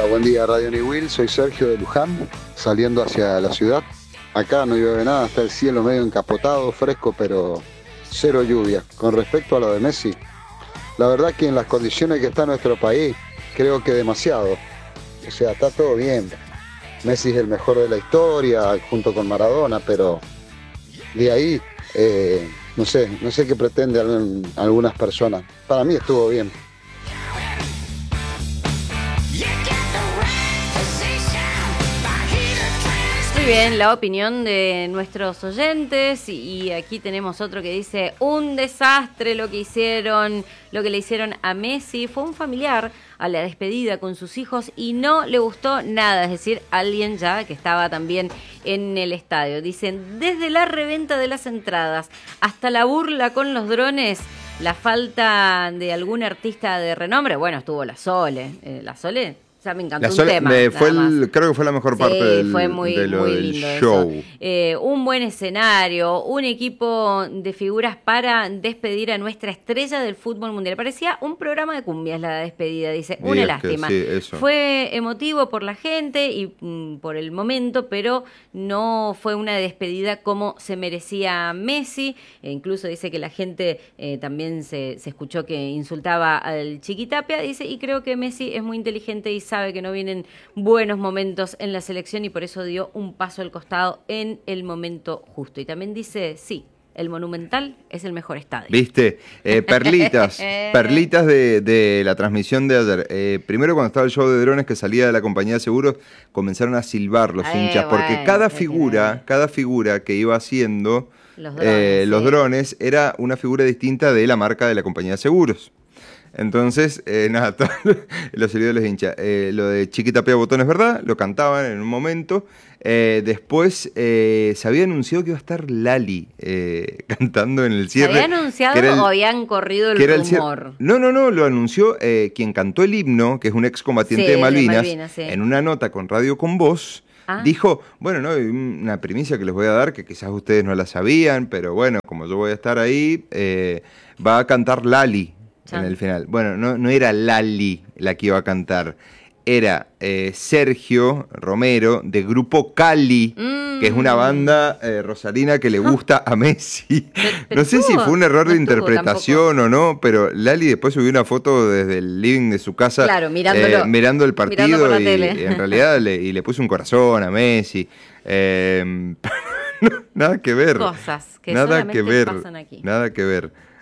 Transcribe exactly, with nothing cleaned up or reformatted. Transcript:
Hola, buen día Radio New Will, soy Sergio de Luján, saliendo hacia la ciudad. Acá no llueve nada, está el cielo medio encapotado, fresco, pero cero lluvia. Con respecto a lo de Messi, la verdad que en las condiciones que está nuestro país, creo que demasiado. O sea, está todo bien. Messi es el mejor de la historia, junto con Maradona, pero de ahí, eh, no sé, no sé qué pretende algún- algunas personas. Para mí estuvo bien. Muy bien, la opinión de nuestros oyentes, y aquí tenemos otro que dice: un desastre lo que hicieron, lo que le hicieron a Messi. Fue un familiar a la despedida con sus hijos y no le gustó nada, es decir, alguien ya que estaba también en el estadio. Dicen, desde la reventa de las entradas hasta la burla con los drones, la falta de algún artista de renombre. Bueno, estuvo la Sole, eh, la Sole. O sea, me encantó La un Sole, tema. me, fue nada el, más. creo que fue la mejor Sí, parte del, fue muy, de lo muy del lindo show. eso. Eh, un buen escenario, un equipo de figuras para despedir a nuestra estrella del fútbol mundial. Parecía un programa de cumbias la despedida, dice. Y Una es que lástima. sí, eso. Fue emotivo por la gente y mm, por el momento, pero no fue una despedida como se merecía Messi. E incluso dice que la gente eh, también se, se escuchó que insultaba al Chiquitapia. Dice, y creo que Messi es muy inteligente y sabe que no vienen buenos momentos en la selección y por eso dio un paso al costado en el momento justo. Y también dice, sí, el Monumental es el mejor estadio. ¿Viste? Eh, perlitas, perlitas de, de la transmisión de ayer. Eh, primero, cuando estaba el show de drones que salía de la compañía de seguros, comenzaron a silbar los Eh, hinchas, porque bueno, cada ¿qué figura, querés? cada figura que iba haciendo Los drones, eh, los sí. drones era una figura distinta de la marca de la compañía de seguros. Entonces, eh, nada, todo, los seguidores de los hinchas. Eh, lo de Chiquitapia Botón es verdad, lo cantaban en un momento. Eh, después eh, se había anunciado que iba a estar Lali eh, cantando en el ¿Se cierre. había anunciado que era el- o habían corrido el que era el cier- rumor? No, no, no, lo anunció eh, quien cantó el himno, que es un excombatiente Sí, de de Malvinas, Malvinas, sí. en una nota con Radio Con Voz. Ah. Dijo, bueno, no, hay una primicia que les voy a dar, que quizás ustedes no la sabían, pero bueno, como yo voy a estar ahí, eh, va a cantar Lali Chan. en el final. Bueno, no, no era Lali la que iba a cantar, era eh, Sergio Romero de Grupo Cali, Mm. que es una banda eh, rosarina que le gusta a Messi. pero no sé si estuvo- fue un error no de estuvo interpretación o no, pero Lali después subió una foto desde el living de su casa, Claro, mirándolo. eh, mirando el partido Mirando por la y, tele. y en realidad le, y le puso un corazón a Messi. Eh, nada que ver. Cosas que nada solamente que ver, pasan aquí. nada que ver.